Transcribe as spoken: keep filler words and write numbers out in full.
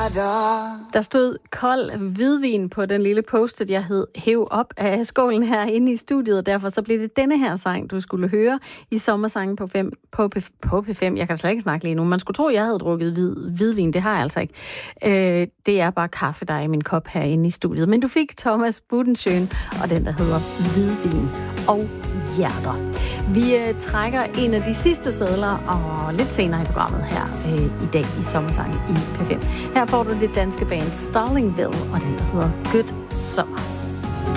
Der stod kold hvidvin på den lille post-it, jeg hed hæv op af skålen herinde i studiet, og derfor så blev det denne her sang, du skulle høre i sommersangen på, fem, på, på P fem. Jeg kan slet ikke snakke lige nu. Man skulle tro, jeg havde drukket hvid, hvidvin. Det har jeg altså ikke. Øh, det er bare kaffe, der er i min kop herinde i studiet. Men du fik Thomas Budensjøen og den, der hedder Hvidvin og Hjerter. Vi øh, trækker en af de sidste sedler og lidt senere i programmet her øh, i dag i sommersangen i P fem. Her får du det danske band Starlingville og den, der hedder Good Summer.